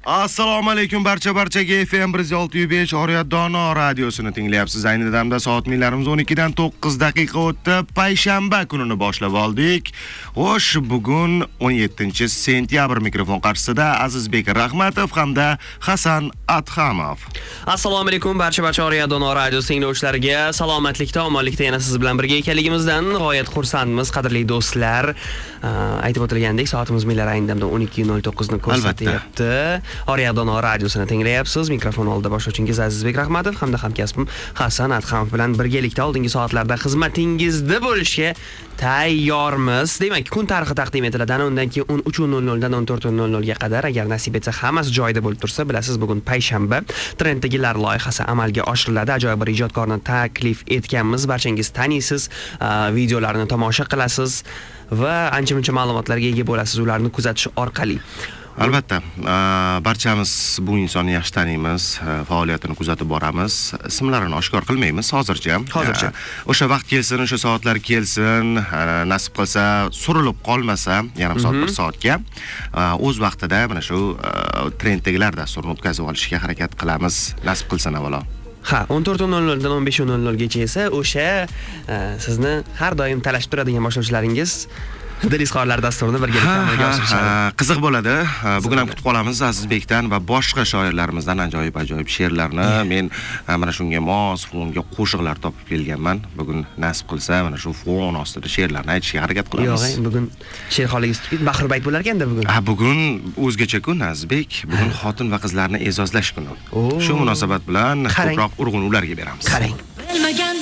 Assalomu alaykum barchaga FM 106.5 Oriyat Dono radiosini tinglayapsiz. Ayni damda soat millarimiz 12 dan 9 daqiqa o'tdi. Payshanba kunini boshlab oldik. Xo'sh, bugun 17-sentyabr mikrofon qarshisida Azizbek Rahmatov hamda Hasan Adhamov. Assalomu alaykum barcha Oriyat Dono radiosi tinglovchilariga. Salomatlikda, omonlikda yana siz bilan birga ekanligimizdan g'oyat xursandmiz, qadrli do'stlar. Aytib o'tilgandek, soatimiz millar ayni damda 12:09 ni ko'rsatyapti. Oriyat Dono radiosini tinglayapsiz. Mikrofon oldida boshlovchingiz Azizbek Rahmatov hamda hamkasbim Hasan Adhamov bilan birgalikda oldingi soatlarda xizmatingizda bo'lishga tayyormiz. Demak, kun tarixi taqdim etiladi. Undan keyin 13:00 dan 14:00 ga qadar, agar nasib etsa, hammasi joyida bo'lib tursa, bilasiz, bugun payshanba. Trenddagilar loyihasi amalga oshiriladi. Ajoyib bir ijodkorni taklif etganmiz. Barchangiz taniysiz, videolarini tomosha qilasiz va ancha-muncha ma'lumotlarga ega bo'lasiz ularni kuzatish orqali. Albatta, barchamiz bu insonni yaxshi taniymiz, faoliyatini kuzatib boramiz. Ismlarini oshkor qilmaymiz hozircha. O'sha vaqt kelsin, o'sha soatlar kelsin, nasib qilsa, surilib qolmasa, yarim soat, bir soatga o'z vaqtida mana shu trenddagilar dasturini o'tkazib olishga harakat qilamiz, nasib qilsa avvalo. 14:00 dan 15:00 gacha esa o'sha sizni har doim talashib turadigan boshlovchilaringiz Dilizxorlar dasturini birgalikda amalga oshirishadi. Qiziq bo'ladi. Bugun ham kutib qolamiz Azizbekdan va boshqa shoirlarimizdan ajoyib she'rlarni. Men mana shunga mos fonga qo'shiqlar topib kelganman. Bugun nasib qilsa mana shu fon ostida she'rlarni aytishga harakat qilamiz. Yo'q, bugun she'rxonligingiz tugib, Baxrbayt bo'lar ekanda bugun. Bugun o'zgacha kun Azizbek. Bugun xotin va qizlarni e'zozlash kuni. Shu munosabat bilan ko'proq urg'un ularga beramiz. Qarang. Bilmagan